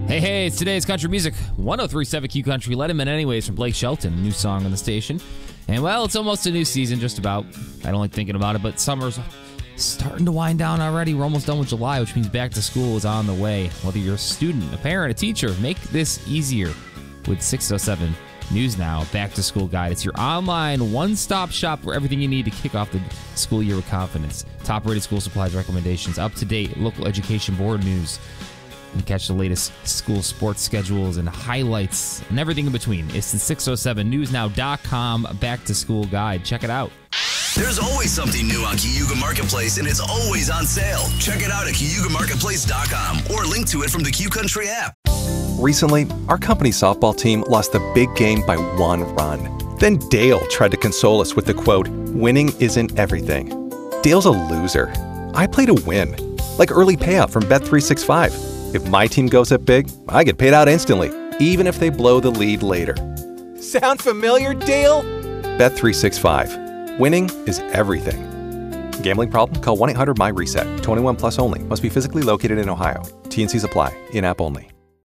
Hey, it's today's country music. 103.7 Q Country, Let Him In Anyways from Blake Shelton, new song on the station. And well, it's almost a new season, just about. I don't like thinking about it, but summer's starting to wind down already. We're almost done with July, which means back to school is on the way. Whether you're a student, a parent, a teacher, make this easier with 607 News Now Back to School Guide. It's your online one-stop shop for everything you need to kick off the school year with confidence. Top-rated school supplies recommendations, up-to-date local education board news. You can catch the latest school sports schedules and highlights and everything in between. It's the 607newsnow.com Back to School Guide. Check it out. There's always something new on Cayuga Marketplace, and it's always on sale. Check it out at CayugaMarketplace.com or link to it from the Q Country app. Recently, our company softball team lost the big game by 1 run. Then Dale tried to console us with the quote, "Winning isn't everything." Dale's a loser. I play to win, like early payout from Bet365. If my team goes up big, I get paid out instantly, even if they blow the lead later. Sound familiar, Dale? Bet365. Winning is everything. Gambling problem? Call 1-800-MY-RESET. 21 plus only. Must be physically located in Ohio. T&Cs apply. In-app only.